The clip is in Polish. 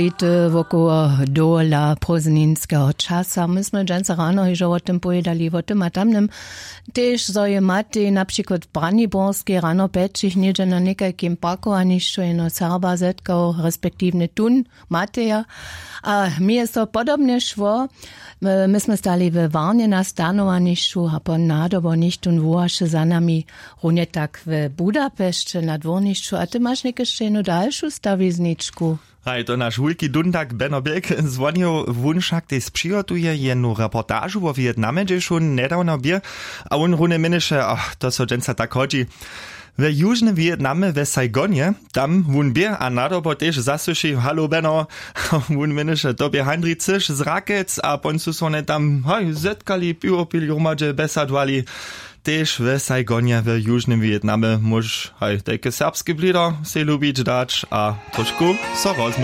Wokoło dola poznańskiego czasa. Myśmy dżęca rano już o tym pojedali, o tym a tamnym. Też zoje maty, na przykład Braniborskie rano peczich, niedzie na niekajkim parku, a niż no Serba zetkał, respektywnie tun, mateja. A mi jest to podobnie szło. Myśmy stali w Warnie na stanowanišću, a po nadobo nicht tun wołaše za nami, runie tak w Budapeszcie na dwornišću. A ty masz niekieś jedną dalszą stawizniczku? Hej, to nasz wulki Dundak Benobek dzwonił wunszak, gdyż przygotuje jedną reportażu o Wietnamie, gdyż on niedawno bier, a on runie minisze, to so dżęca tak chodzi. W južnym Vietnamie, w Saigonie, tam wun bier, a nadobo też zasłyszy, halo Beno, wun minisze, tobie handricysz z rakec, a poncu so ne tam, zetkali, piwo pili, rumadže besadwali. Też w Saigonie, w južnym Vietnamie, muž, takie serbskie blido se lubić dać, a trošku so rozmów.